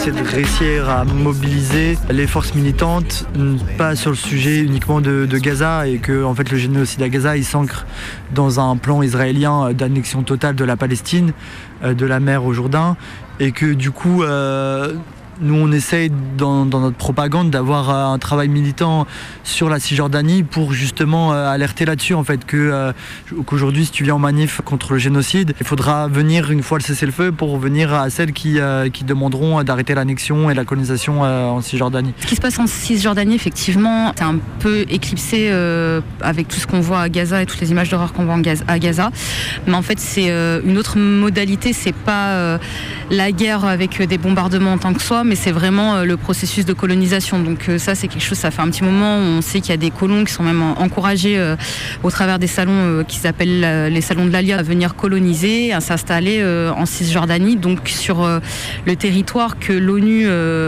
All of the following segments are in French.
c'est de réussir à mobiliser les forces militantes, pas sur le sujet uniquement de Gaza, et que en fait, le génocide à Gaza il s'ancre dans un plan israélien d'annexion totale de la Palestine, de la mer au Jourdain, et que du coup nous on essaye dans notre propagande d'avoir un travail militant sur la Cisjordanie pour justement alerter là-dessus en fait, qu'aujourd'hui si tu viens en manif contre le génocide, il faudra venir une fois le cessez-le-feu pour venir à celles qui demanderont d'arrêter l'annexion et la colonisation en Cisjordanie. Ce qui se passe en Cisjordanie effectivement c'est un peu éclipsé avec tout ce qu'on voit à Gaza et toutes les images d'horreur qu'on voit à Gaza, mais en fait c'est une autre modalité, c'est pas la guerre avec des bombardements en tant que soi, mais c'est vraiment le processus de colonisation. Donc ça c'est quelque chose, ça fait un petit moment, on sait qu'il y a des colons qui sont même encouragés au travers des salons qui s'appellent les salons de l'Alia à venir coloniser, à s'installer en Cisjordanie, donc sur le territoire que l'ONU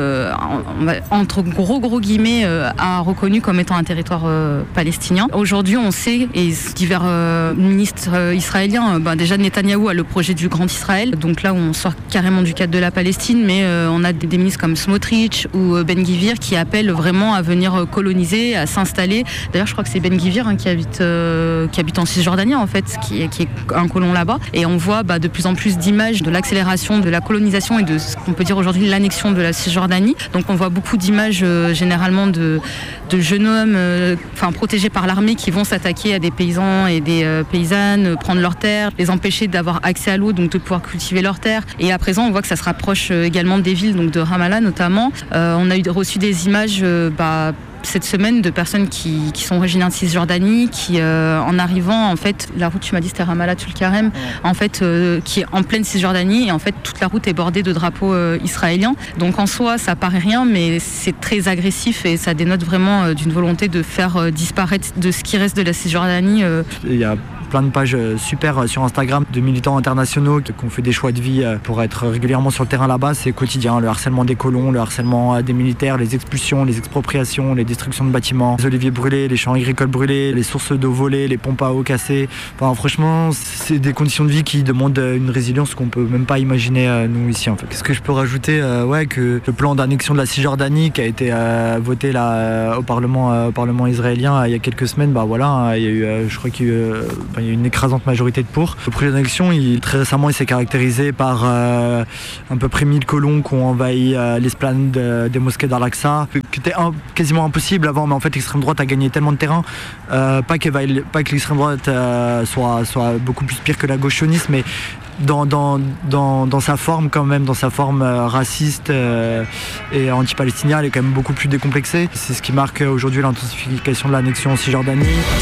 entre gros guillemets a reconnu comme étant un territoire palestinien. Aujourd'hui on sait, et divers ministres israéliens, déjà Netanyahou a le projet du Grand Israël, donc là on sort carrément du cadre de la Palestine, mais on a des ministres comme Smotrich ou Ben Gvir qui appellent vraiment à venir coloniser, à s'installer. D'ailleurs, je crois que c'est Ben Gvir qui habite en Cisjordanie en fait, qui est un colon là-bas. Et on voit de plus en plus d'images de l'accélération de la colonisation et de ce qu'on peut dire aujourd'hui l'annexion de la Cisjordanie. Donc on voit beaucoup d'images généralement de jeunes hommes protégés par l'armée qui vont s'attaquer à des paysans et des paysannes, prendre leurs terres, les empêcher d'avoir accès à l'eau, donc de pouvoir cultiver leurs terres. Et à présent, on voit que ça se rapproche également des villes, donc de Ramallah notamment. On a reçu des images cette semaine de personnes qui sont originaires de Cisjordanie, qui en arrivant, en fait, la route, tu m'as dit c'était Ramallah Tulkarem, en fait, qui est en pleine Cisjordanie, et en fait toute la route est bordée de drapeaux israéliens. Donc en soi, ça paraît rien, mais c'est très agressif et ça dénote vraiment d'une volonté de faire disparaître de ce qui reste de la Cisjordanie. Il y a plein de pages super sur Instagram de militants internationaux qui ont fait des choix de vie pour être régulièrement sur le terrain là-bas. C'est quotidien, le harcèlement des colons, le harcèlement des militaires, les expulsions, les expropriations, les destructions de bâtiments, les oliviers brûlés, les champs agricoles brûlés, les sources d'eau volées, les pompes à eau cassées. Enfin, franchement, c'est des conditions de vie qui demandent une résilience qu'on peut même pas imaginer nous ici en fait. Qu'est-ce que je peux rajouter que le plan d'annexion de la Cisjordanie qui a été voté là au Parlement israélien il y a quelques semaines, il y a eu, je crois qu'il y a eu il y a une écrasante majorité de pour. Le projet d'annexion, très récemment, il s'est caractérisé par à peu près 1000 colons qui ont envahi l'esplanade des mosquées d'Al-Aqsa, qui était quasiment impossible avant, mais en fait l'extrême droite a gagné tellement de terrain, pas que l'extrême droite soit beaucoup plus pire que la gauche sioniste, mais dans sa forme quand même, dans sa forme raciste et anti-palestinienne, elle est quand même beaucoup plus décomplexée. C'est ce qui marque aujourd'hui l'intensification de l'annexion en Cisjordanie.